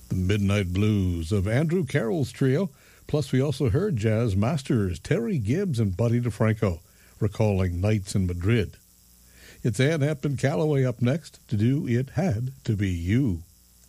The Midnight Blues of Andrew Carroll's trio. Plus, we also heard jazz masters Terry Gibbs and Buddy DeFranco recalling nights in Madrid. It's Ann Hampton Callaway up next to do It Had to Be You.